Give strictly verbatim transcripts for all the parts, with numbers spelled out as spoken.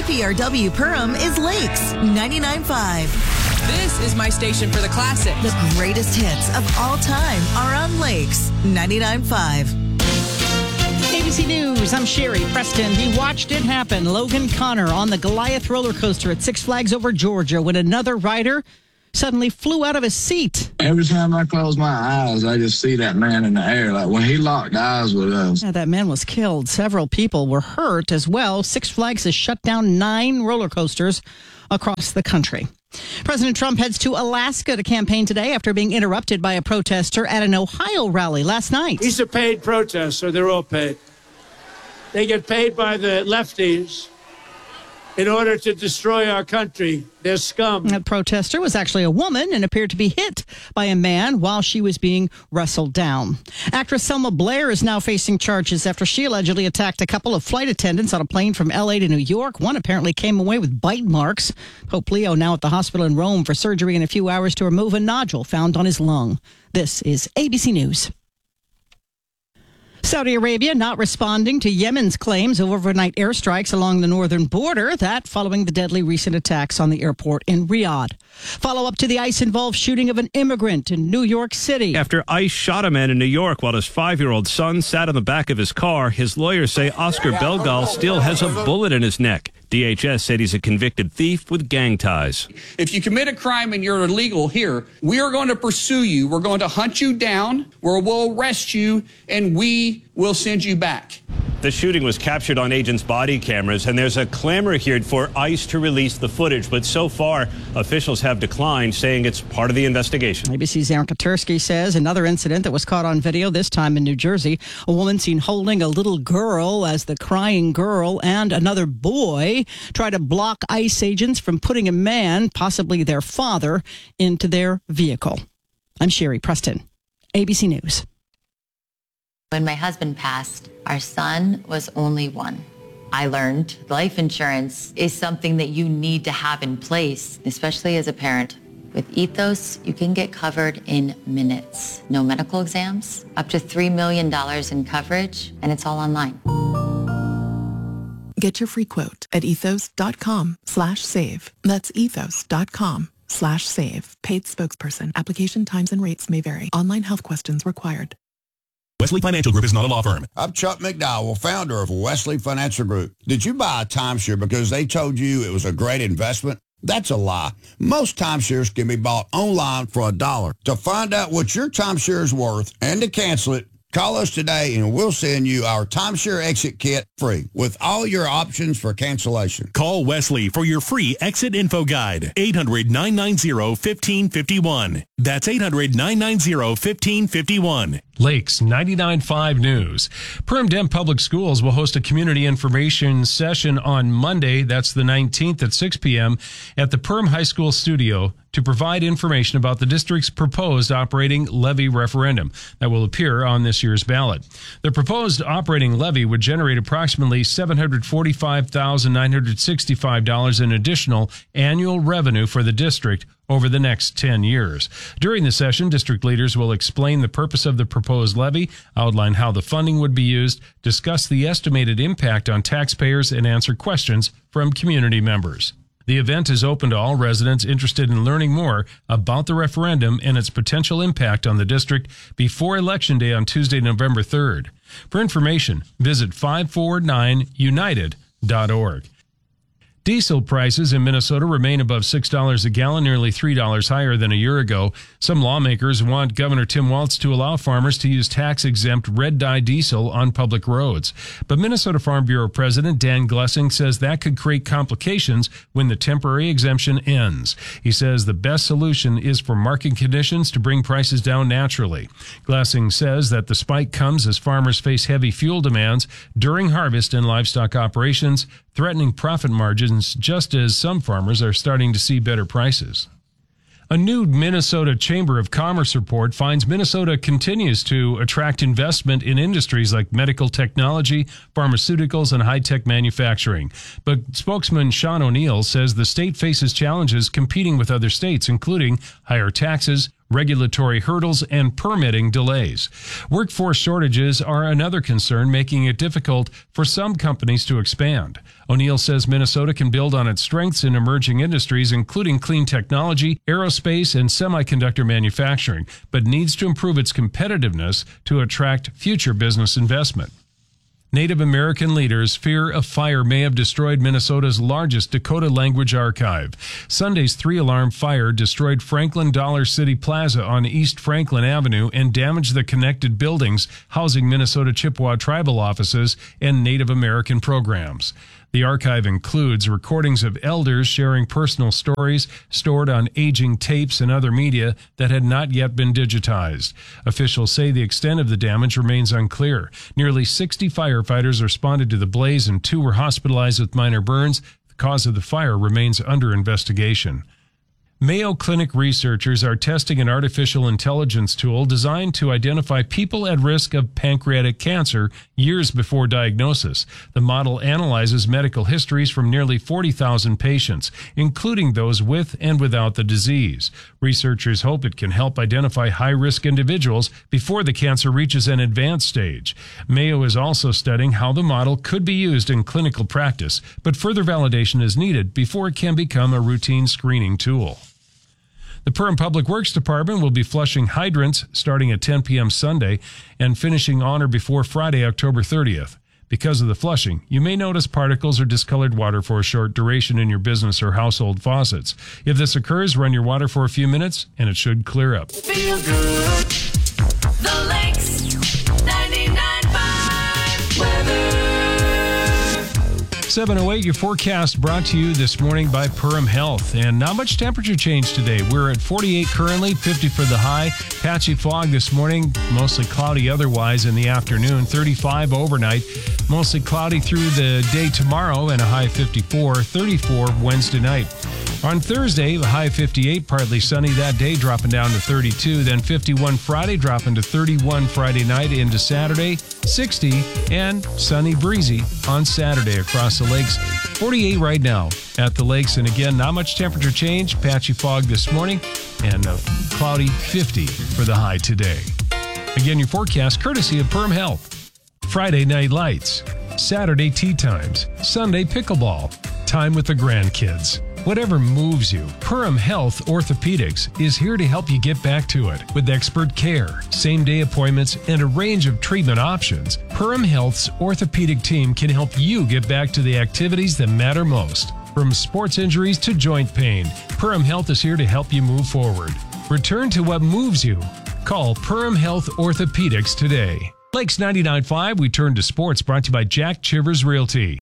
P R W Perham is Lakes ninety-nine point five. This is my station for the classic. The greatest hits of all time are on Lakes ninety-nine point five. A B C News, I'm Sherry Preston. He watched it happen. Logan Connor on the Goliath roller coaster at Six Flags Over Georgia when another rider suddenly flew out of his seat. Every time I close my eyes, I just see that man in the air. Like when he locked eyes with us. Yeah, that man was killed. Several people were hurt as well. Six Flags has shut down nine roller coasters across the country. President Trump heads to Alaska to campaign today after being interrupted by a protester at an Ohio rally last night. He's a paid protester. They're all paid. They get paid by the lefties in order to destroy our country. They're scum. The protester was actually a woman and appeared to be hit by a man while she was being wrestled down. Actress Selma Blair is now facing charges after she allegedly attacked a couple of flight attendants on a plane from L A to New York. One apparently came away with bite marks. Pope Leo now at the hospital in Rome for surgery in a few hours to remove a nodule found on his lung. This is A B C News. Saudi Arabia not responding to Yemen's claims of overnight airstrikes along the northern border. That following the deadly recent attacks on the airport in Riyadh. Follow up to the ICE-involved shooting of an immigrant in New York City. After ICE shot a man in New York while his five-year-old son sat on the back of his car, his lawyers say Oscar Belgal still has a bullet in his neck. D H S said he's a convicted thief with gang ties. If you commit a crime and you're illegal here, we are going to pursue you. We're going to hunt you down, where we'll arrest you, and we will send you back. The shooting was captured on agents' body cameras, and there's a clamor here for ICE to release the footage. But so far, officials have declined, saying it's part of the investigation. A B C's Aaron Katursky says another incident that was caught on video, this time in New Jersey. A woman seen holding a little girl as the crying girl and another boy try to block ICE agents from putting a man, possibly their father, into their vehicle. I'm Sherry Preston, A B C News. When my husband passed, our son was only one. I learned life insurance is something that you need to have in place, especially as a parent. With Ethos, you can get covered in minutes. No medical exams, up to three million dollars in coverage, and it's all online. Get your free quote at ethos.com slash save. That's ethos.com slash save. Paid spokesperson. Application times and rates may vary. Online health questions required. Wesley Financial Group is not a law firm. I'm Chuck McDowell, founder of Wesley Financial Group. Did you buy a timeshare because they told you it was a great investment? That's a lie. Most timeshares can be bought online for a dollar. To find out what your timeshare is worth and to cancel it, call us today and we'll send you our timeshare exit kit free with all your options for cancellation. Call Wesley for your free exit info guide. eight hundred, nine nine zero, one five five one. That's eight hundred, nine nine zero, one five five one. Lakes ninety-nine point five News. Perham Dem Public Schools will host a community information session on Monday, that's the nineteenth at six p.m. at the Perham High School studio to provide information about the district's proposed operating levy referendum that will appear on this year's ballot. The proposed operating levy would generate approximately seven hundred forty-five thousand nine hundred sixty-five dollars in additional annual revenue for the district over the next ten years. During the session, district leaders will explain the purpose of the proposed levy, outline how the funding would be used, discuss the estimated impact on taxpayers, and answer questions from community members. The event is open to all residents interested in learning more about the referendum and its potential impact on the district before Election Day on Tuesday, November third. For information, visit five four nine united dot org. Diesel prices in Minnesota remain above six dollars a gallon, nearly three dollars higher than a year ago. Some lawmakers want Governor Tim Walz to allow farmers to use tax-exempt red-dye diesel on public roads. But Minnesota Farm Bureau President Dan Glessing says that could create complications when the temporary exemption ends. He says the best solution is for market conditions to bring prices down naturally. Glessing says that the spike comes as farmers face heavy fuel demands during harvest and livestock operations, threatening profit margins just as some farmers are starting to see better prices. A new Minnesota Chamber of Commerce report finds Minnesota continues to attract investment in industries like medical technology, pharmaceuticals, and high-tech manufacturing. But spokesman Sean O'Neill says the state faces challenges competing with other states, including higher taxes, regulatory hurdles, and permitting delays. Workforce shortages are another concern, making it difficult for some companies to expand. O'Neill says Minnesota can build on its strengths in emerging industries, including clean technology, aerospace, and semiconductor manufacturing, but needs to improve its competitiveness to attract future business investment. Native American leaders fear a fire may have destroyed Minnesota's largest Dakota language archive. Sunday's three-alarm fire destroyed Franklin Dollar City Plaza on East Franklin Avenue and damaged the connected buildings housing Minnesota Chippewa tribal offices and Native American programs. The archive includes recordings of elders sharing personal stories stored on aging tapes and other media that had not yet been digitized. Officials say the extent of the damage remains unclear. Nearly sixty firefighters responded to the blaze and two were hospitalized with minor burns. The cause of the fire remains under investigation. Mayo Clinic researchers are testing an artificial intelligence tool designed to identify people at risk of pancreatic cancer years before diagnosis. The model analyzes medical histories from nearly forty thousand patients, including those with and without the disease. Researchers hope it can help identify high-risk individuals before the cancer reaches an advanced stage. Mayo is also studying how the model could be used in clinical practice, but further validation is needed before it can become a routine screening tool. The Perham Public Works Department will be flushing hydrants starting at ten p.m. Sunday and finishing on or before Friday, October thirtieth. Because of the flushing, you may notice particles or discolored water for a short duration in your business or household faucets. If this occurs, run your water for a few minutes and it should clear up. Feel good. The Lakes ninety-nine point five weather. seven oh eight, your forecast brought to you this morning by Perham Health. And not much temperature change today. We're at forty-eight currently, fifty for the high. Patchy fog this morning, mostly cloudy otherwise in the afternoon. thirty-five overnight, mostly cloudy through the day tomorrow and a high fifty-four. thirty-four Wednesday night. On Thursday, the high fifty-eight, partly sunny that day, dropping down to thirty-two. Then fifty-one Friday, dropping to thirty-one Friday night into Saturday, sixty, and sunny breezy on Saturday across the lakes. forty-eight right now at the lakes. And again, not much temperature change. Patchy fog this morning and a cloudy fifty for the high today. Again, your forecast courtesy of Perham Health. Friday night lights, Saturday tea times, Sunday pickleball, time with the grandkids. Whatever moves you, Perham Health Orthopedics is here to help you get back to it. With expert care, same-day appointments, and a range of treatment options, Perham Health's orthopedic team can help you get back to the activities that matter most. From sports injuries to joint pain, Perham Health is here to help you move forward. Return to what moves you. Call Perham Health Orthopedics today. Lakes ninety-nine point five, we turn to sports, brought to you by Jack Chivers Realty.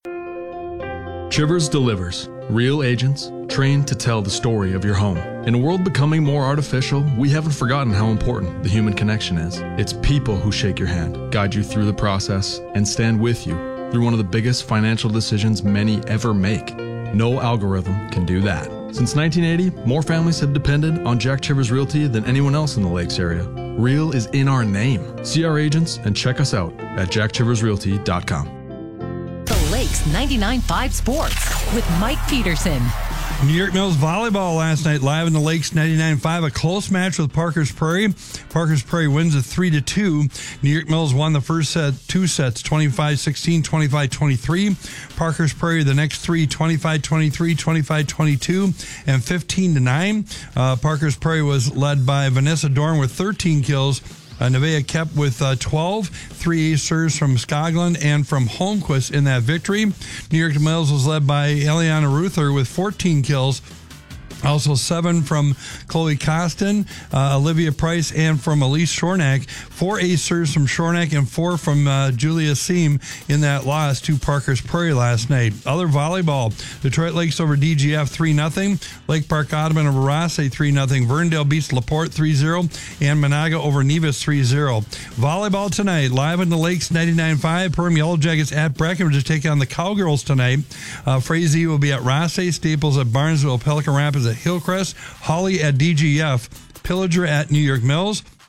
Chivers delivers. Real agents trained to tell the story of your home. In a world becoming more artificial, we haven't forgotten how important the human connection is. It's people who shake your hand, guide you through the process, and stand with you through one of the biggest financial decisions many ever make. No algorithm can do that. Since nineteen eighty, more families have depended on Jack Chivers Realty than anyone else in the Lakes area. Real is in our name. See our agents and check us out at jack chivers realty dot com. The Lakes ninety-nine point five Sports with Mike Peterson. New York Mills volleyball last night live in the Lakes ninety-nine point five. A close match with Parker's Prairie. Parker's Prairie wins it three to two. New York Mills won the first set, two sets, twenty-five sixteen, twenty-five twenty-three. Parker's Prairie the next three, twenty-five twenty-three, twenty-five twenty-two, and fifteen to nine. Uh, Parker's Prairie was led by Vanessa Dorn with thirteen kills. Uh, Nevaeh kept with uh, twelve, three ace serves from Skoglund and from Holmquist in that victory. New York Mills was led by Eliana Ruther with fourteen kills. Also seven from Chloe Costin, uh, Olivia Price, and from Elise Shornack. Four ace serves from Shornack and four from uh, Julia Seam in that loss to Parker's Prairie last night. Other volleyball, Detroit Lakes over D G F three nothing. Lake Park Audubon over Rosse three nothing. Verndale beats LaPorte three zero. And Monaga over Nevis three zero. Volleyball tonight, live in the Lakes ninety-nine point five. Perham Yellow Jackets at Breckenridge to take on the Cowgirls tonight. Uh, Frazee will be at Rosse, Staples at Barnesville, Pelican Rapids at Hillcrest, Hawley at D G F, Pillager at New York Mills,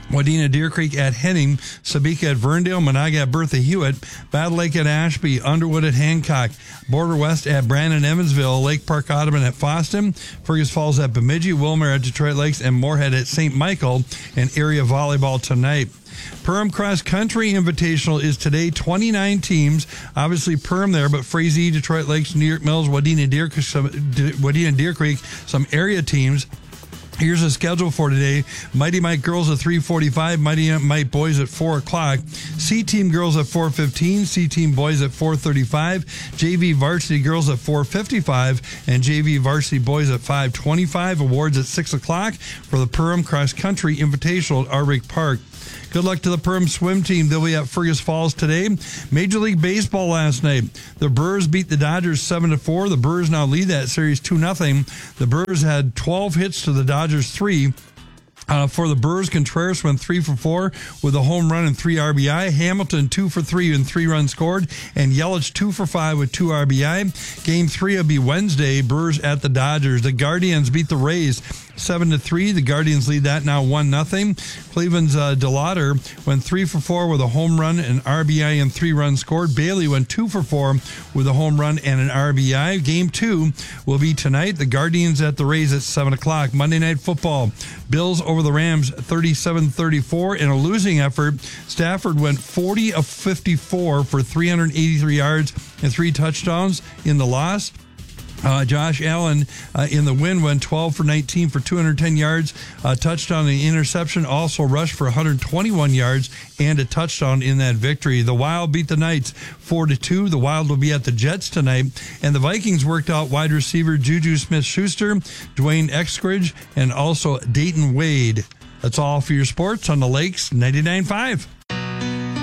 Wadena Deer Creek at Henning, Sabika at Verndale, Monaga at Bertha Hewitt, Battle Lake at Ashby, Underwood at Hancock, Border West at Brandon Evansville, Lake Park Audubon at Foston, Fergus Falls at Bemidji, Wilmer at Detroit Lakes, and Moorhead at Saint Michael, and area volleyball tonight. Perm Cross Country Invitational is today, twenty-nine teams. Obviously Perm there, but Frazee, Detroit Lakes, New York Mills, Wadena Deer, Wadena Deer Creek, some area teams. Here's the schedule for today. Mighty Mike girls at three forty-five, Mighty Mike boys at four o'clock, C-Team girls at four fifteen, C-Team boys at four thirty-five, J V varsity girls at four fifty-five, and J V varsity boys at five twenty-five. Awards at six o'clock for the Perm Cross Country Invitational at Arvik Park. Good luck to the Perm swim team. They'll be at Fergus Falls today. Major League Baseball last night. The Brewers beat the Dodgers seven to four. The Brewers now lead that series two nothing. The Brewers had twelve hits to the Dodgers three. Uh, for the Brewers, Contreras went three for four with a home run and three R B I. Hamilton two for three and three runs scored. And Yelich two for five with two R B I. Game three will be Wednesday. Brewers at the Dodgers. The Guardians beat the Rays seven to three. The Guardians lead that now one nothing. Cleveland's uh, DeLauder went three for four with a home run, an R B I, and three runs scored. Bailey went two for four with a home run and an R B I. Game two will be tonight. The Guardians at the Rays at seven o'clock. Monday Night Football. Bills over the Rams thirty-seven thirty-four in a losing effort. Stafford went forty of fifty-four for three hundred eighty-three yards and three touchdowns in the loss. Uh, Josh Allen uh, in the win went twelve for nineteen for two hundred ten yards, a touchdown and interception, also rushed for one hundred twenty-one yards and a touchdown in that victory. The Wild beat the Knights four to two. The Wild will be at the Jets tonight, and the Vikings worked out wide receiver Juju Smith-Schuster, Dwayne Eskridge, and also Dayton Wade. That's all for your sports on the Lakes ninety-nine point five.